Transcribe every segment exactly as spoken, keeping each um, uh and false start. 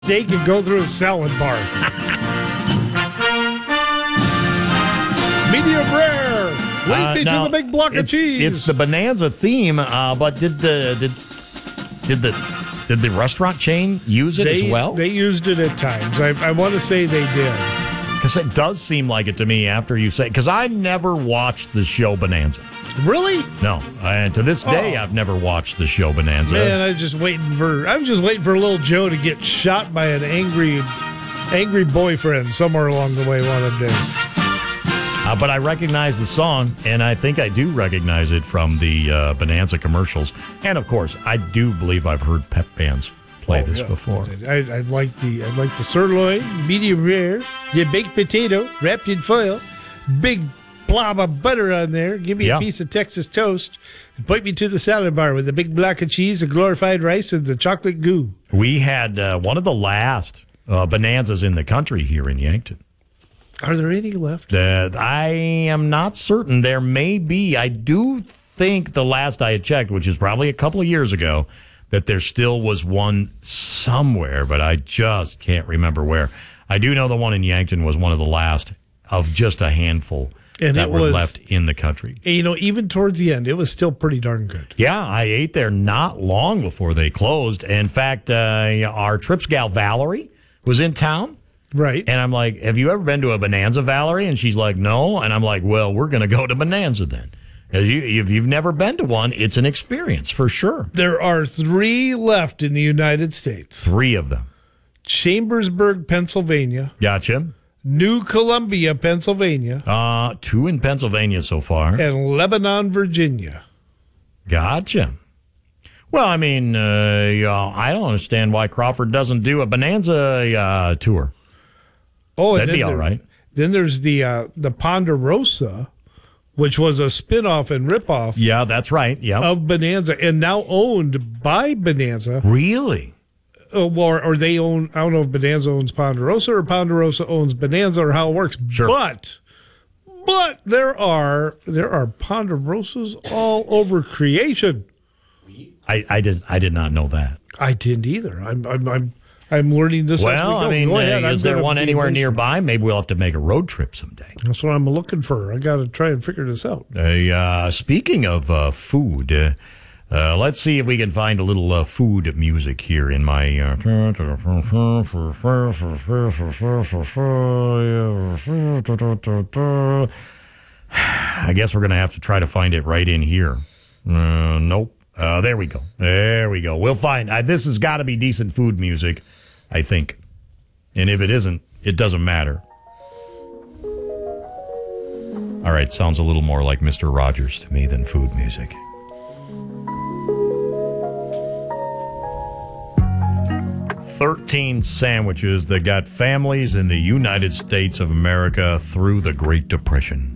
Steak and go through a salad bar. Medium rare. Lead Uh, me now, to the big block of it's, cheese. It's the Bonanza theme, uh, but did the did did the did the restaurant chain use it they, as well? They used it at times. I, I want to say they did. Because it does seem like it to me after you say. Because I never watched the show Bonanza. Really? No, and to this day, Oh. I've never watched the show Bonanza. Man, I was just waiting for. I'm just waiting for little Joe to get shot by an angry, angry boyfriend somewhere along the way one of them days. Uh, but I recognize the song, and I think I do recognize it from the uh, Bonanza commercials. And of course, I do believe I've heard pep bands play Oh, this yeah. before. I, I like the I like the sirloin, medium rare, the baked potato wrapped in foil, big blob of butter on there. Give me Yeah. a piece of Texas toast, and point me to the salad bar with a big block of cheese, the glorified rice, and the chocolate goo. We had uh, one of the last uh, Bonanzas in the country here in Yankton. Are there any left? Uh, I am not certain. There may be. I do think the last I had checked, which is probably a couple of years ago, that there still was one somewhere, but I just can't remember where. I do know the one in Yankton was one of the last of just a handful And that it were was- left in the country. And, you know, even towards the end, it was still pretty darn good. Yeah, I ate there not long before they closed. In fact, uh, our Trips gal Valerie was in town. Right. And I'm like, have you ever been to a Bonanza, Valerie? And she's like, no. And I'm like, well, we're going to go to Bonanza then. If, you, if you've never been to one, it's an experience for sure. There are three left in the United States. Three of them. Chambersburg, Pennsylvania. Gotcha. New Columbia, Pennsylvania. Uh, two in Pennsylvania so far. And Lebanon, Virginia. Gotcha. Well, I mean, uh, yeah, I don't understand why Crawford doesn't do a Bonanza uh, tour. Oh, and That'd then be all there- right. Then there's the uh, the Ponderosa, which was a spinoff and ripoff Yeah, that's right. Yeah. of Bonanza, and now owned by Bonanza. Really? Uh, or, or they own. I don't know if Bonanza owns Ponderosa or Ponderosa owns Bonanza or how it works. Sure. But but there are there are Ponderosas all over creation. I, I did I did not know that. I didn't either. I'm I'm I'm, I'm learning this. as we Well, go. I mean, Go ahead. uh, I'm is there gonna one be anywhere amazed. nearby? Maybe we'll have to make a road trip someday. That's what I'm looking for. I got to try and figure this out. Uh, uh, speaking of uh, food, uh, uh, let's see if we can find a little uh, food music here in my. Uh, I guess we're going to have to try to find it right in here. Uh, nope. Uh, there we go. There we go. We'll find. Uh, this has got to be decent food music, I think. And if it isn't, it doesn't matter. All right, sounds a little more like Mister Rogers to me than food music. Thirteen sandwiches that got families in the United States of America through the Great Depression.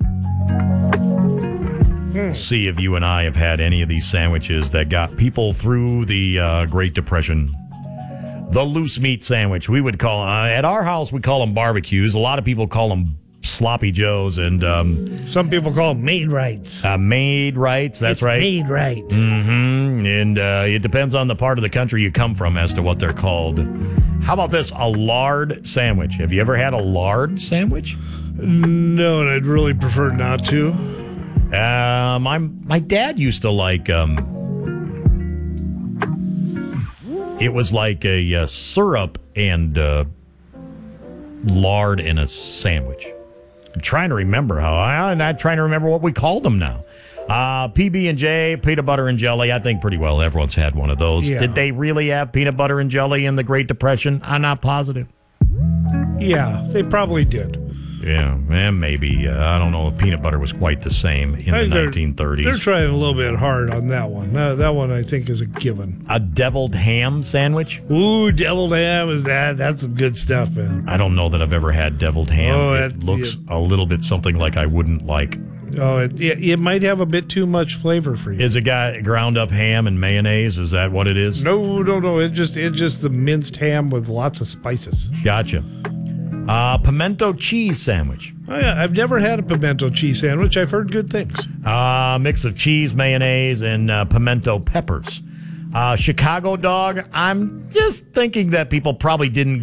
See if you and I have had any of these sandwiches that got people through the uh, Great Depression. The loose meat sandwich, we would call uh, at our house we call them barbecues. A lot of people call them sloppy joes and um, Some people call them made rights. uh, made rights. That's It's right. Made right. Mm-hmm. And uh, it depends on the part of the country you come from as to what they're called. How about this? A lard sandwich. Have you ever had a lard sandwich? No, and I'd really prefer not to. Uh, my my dad used to like. Um, it was like a uh, syrup and uh, lard in a sandwich. I'm trying to remember how. I, I'm not trying to remember what we called them now. Uh, P B and J, peanut butter and jelly. I think pretty well everyone's had one of those. Yeah. Did they really have peanut butter and jelly in the Great Depression? I'm not positive. Yeah, they probably did. Yeah, eh, maybe. Uh, I don't know if peanut butter was quite the same in I the think they're- nineteen thirties. They're trying a little bit hard on that one. Uh, that one I think is a given. A deviled ham sandwich? Ooh, deviled ham is that? That's some good stuff, man. I don't know that I've ever had deviled ham. Oh, it that- looks a little bit something like I wouldn't like. Oh, it, it, it might have a bit too much flavor for you. Is it got ground up ham and mayonnaise? Is that what it is? No, no, no. It just it's just the minced ham with lots of spices. Gotcha. Uh, pimento cheese sandwich. Oh, yeah, I've never had a pimento cheese sandwich. I've heard good things. Uh, mix of cheese, mayonnaise, and uh, pimento peppers. Uh, Chicago dog, I'm just thinking that people probably didn't